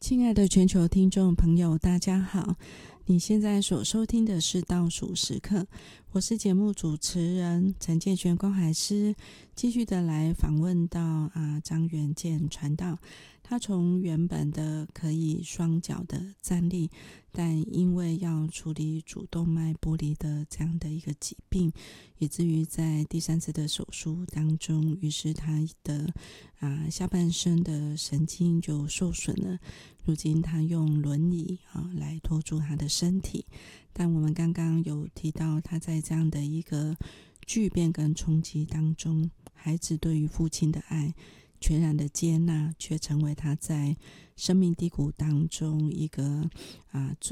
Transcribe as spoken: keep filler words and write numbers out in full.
亲爱的全球听众朋友，大家好！你现在所收听的是倒数时刻，我是节目主持人陈建璇关怀师，继续的来访问到啊张元健传道。他从原本的可以双脚的站立，但因为要处理主动脉剥离的这样的一个疾病，以至于在第三次的手术当中，于是他的啊下半身的神经就受损了。如今他用轮椅啊来拖住他的身体，但我们刚刚有提到，他在这样的一个巨变跟冲击当中，孩子对于父亲的爱全然的接纳，却成为他在生命低谷当中一个啊